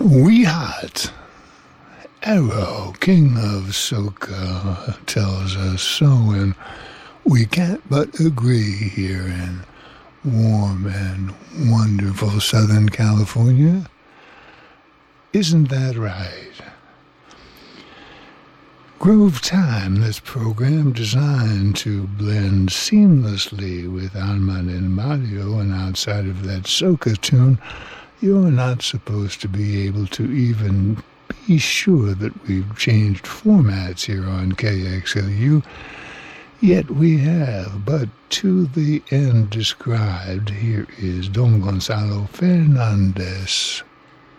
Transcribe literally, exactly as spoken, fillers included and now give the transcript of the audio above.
We Hot. Arrow, king of soca, tells us so, and we can't but agree here in warm and wonderful Southern California. Isn't that right? Groove Time, this program designed to blend seamlessly with Alman and Mario, and outside of that soca tune, you're not supposed to be able to even be sure that we've changed formats here on K X L U, yet we have. But to the end described, here is Don Gonzalo Fernandez.